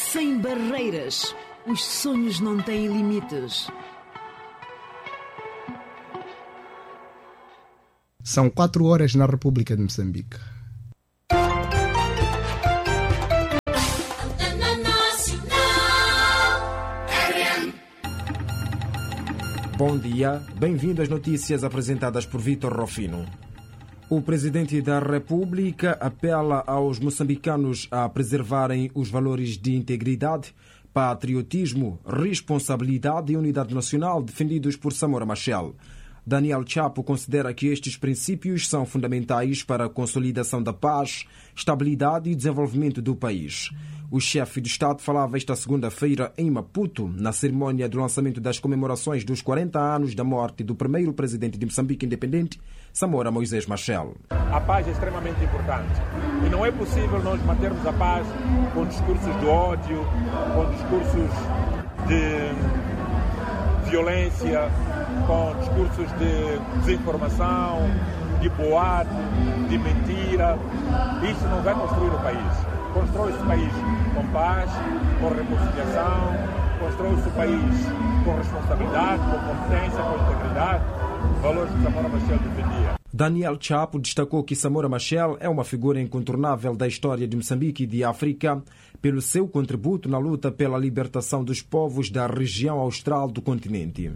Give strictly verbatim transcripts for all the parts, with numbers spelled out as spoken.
Sem barreiras, os sonhos não têm limites. São quatro horas na República de Moçambique. Bom dia, bem-vindo às notícias apresentadas por Vítor Rofino. O Presidente da República apela aos moçambicanos a preservarem os valores de integridade, patriotismo, responsabilidade e unidade nacional defendidos por Samora Machel. Daniel Chapo considera que estes princípios são fundamentais para a consolidação da paz, estabilidade e desenvolvimento do país. O chefe de Estado falava esta segunda-feira em Maputo, na cerimônia do lançamento das comemorações dos quarenta anos da morte do primeiro presidente de Moçambique independente, Samora Moisés Machel. A paz é extremamente importante e não é possível nós mantermos a paz com discursos de ódio, com discursos de violência, com discursos de desinformação, de boato, de mentira. Isso não vai construir o país. Constrói-se o país com paz, com reconciliação, constrói-se o país com responsabilidade, com competência, com integridade, valores que Samora Machel defendia. Daniel Chapo destacou que Samora Machel é uma figura incontornável da história de Moçambique e de África pelo seu contributo na luta pela libertação dos povos da região austral do continente.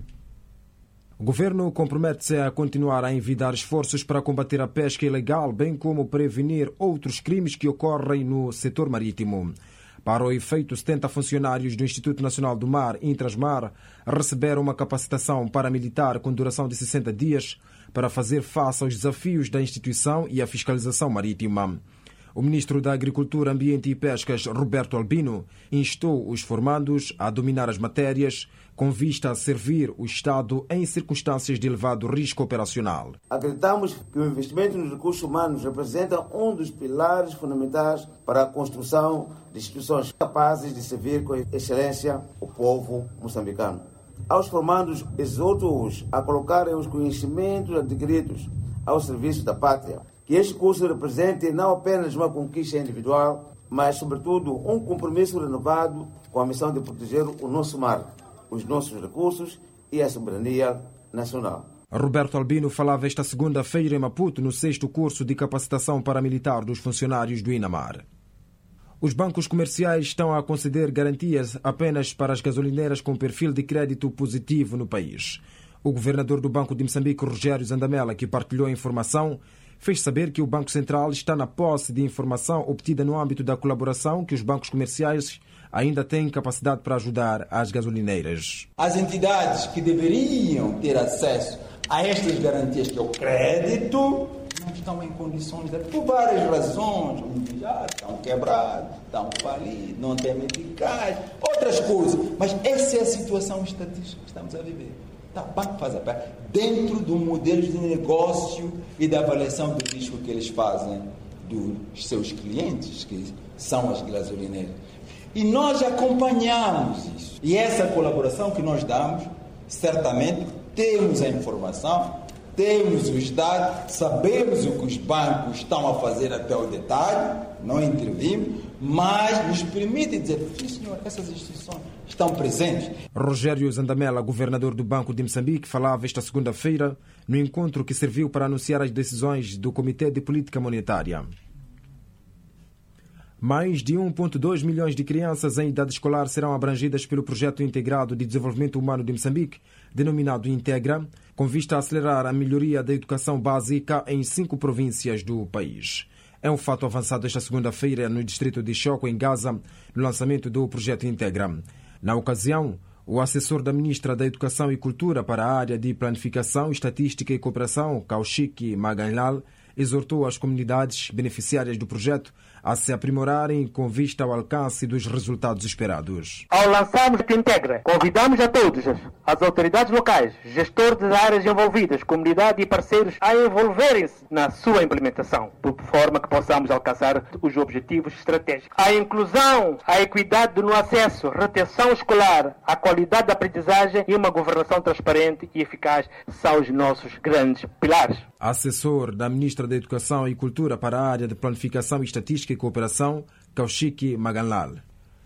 O governo compromete-se a continuar a envidar esforços para combater a pesca ilegal, bem como prevenir outros crimes que ocorrem no setor marítimo. Para o efeito, setenta funcionários do Instituto Nacional do Mar, Intrasmar, receberam uma capacitação paramilitar com duração de sessenta dias para fazer face aos desafios da instituição e à fiscalização marítima. O ministro da Agricultura, Ambiente e Pescas, Roberto Albino, instou os formandos a dominar as matérias com vista a servir o Estado em circunstâncias de elevado risco operacional. Acreditamos que o investimento nos recursos humanos representa um dos pilares fundamentais para a construção de instituições capazes de servir com excelência o povo moçambicano. Aos formandos, exorto-os a colocarem os conhecimentos adquiridos ao serviço da pátria. Que este curso represente não apenas uma conquista individual, mas, sobretudo, um compromisso renovado com a missão de proteger o nosso mar, os nossos recursos e a soberania nacional. Roberto Albino falava esta segunda-feira em Maputo no sexto curso de capacitação paramilitar dos funcionários do INAMAR. Os bancos comerciais estão a conceder garantias apenas para as gasolineiras com perfil de crédito positivo no país. O governador do Banco de Moçambique, Rogério Zandamela, que partilhou a informação, fez saber que o Banco Central está na posse de informação obtida no âmbito da colaboração que os bancos comerciais ainda têm capacidade para ajudar as gasolineiras. As entidades que deveriam ter acesso a estas garantias, que é o crédito, não estão em condições de, por várias razões, já estão quebrados, estão falidos, não têm medicais, outras coisas. Mas essa é a situação estatística que estamos a viver. Tá, o banco faz a parte dentro do modelo de negócio e da avaliação do risco que eles fazem dos seus clientes, que são as gasolineiras. E nós acompanhamos isso. E essa colaboração que nós damos, certamente temos a informação, temos os dados, sabemos o que os bancos estão a fazer até o detalhe, não intervimos, mas nos permite dizer, sim senhor, essas instituições estão presentes. Rogério Zandamela, governador do Banco de Moçambique, falava esta segunda-feira no encontro que serviu para anunciar as decisões do Comitê de Política Monetária. Mais de um vírgula dois milhões de crianças em idade escolar serão abrangidas pelo Projeto Integrado de Desenvolvimento Humano de Moçambique, denominado Integra, com vista a acelerar a melhoria da educação básica em cinco províncias do país. É um fato avançado esta segunda-feira no distrito de Choco, em Gaza, no lançamento do Projeto Integra. Na ocasião, o assessor da Ministra da Educação e Cultura para a área de Planificação, Estatística e Cooperação, Kaushik Maganlal, exortou as comunidades beneficiárias do projeto a se aprimorarem com vista ao alcance dos resultados esperados. Ao lançarmos o Integra, convidamos a todos, as autoridades locais, gestores das áreas envolvidas, comunidade e parceiros, a envolverem-se na sua implementação, por forma que possamos alcançar os objetivos estratégicos. A inclusão, a equidade no acesso, retenção escolar, a qualidade da aprendizagem e uma governação transparente e eficaz são os nossos grandes pilares. Assessor da Ministra da Educação e Cultura para a área de Planificação, Estatística e Cooperação, Kaushik Maganlal.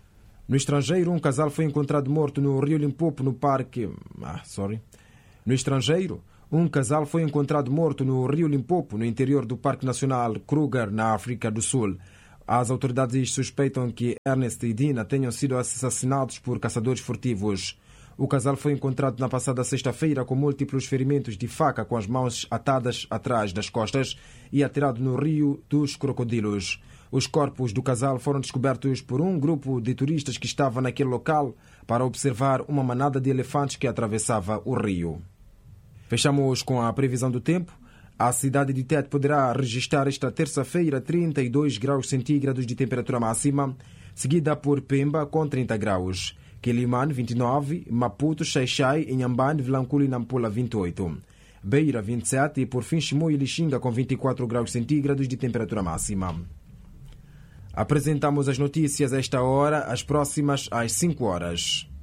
No estrangeiro, um casal foi encontrado morto no Rio Limpopo, no parque... Ah, sorry. No estrangeiro, um casal foi encontrado morto no Rio Limpopo, no interior do Parque Nacional Kruger, na África do Sul. As autoridades suspeitam que Ernest e Dina tenham sido assassinados por caçadores furtivos. O casal foi encontrado na passada sexta-feira com múltiplos ferimentos de faca, com as mãos atadas atrás das costas e atirado no Rio dos Crocodilos. Os corpos do casal foram descobertos por um grupo de turistas que estava naquele local para observar uma manada de elefantes que atravessava o rio. Fechamos com a previsão do tempo. A cidade de Tete poderá registrar esta terça-feira trinta e dois graus centígrados de temperatura máxima, seguida por Pemba com trinta graus, Quelimane vinte e nove, Maputo, Xai-Xai, Inhambane, Vilanculo e Nampula vinte e oito, Beira vinte e sete e por fim Chimoio e Lixinga com vinte e quatro graus centígrados de temperatura máxima. Apresentamos as notícias a esta hora, as próximas às cinco horas.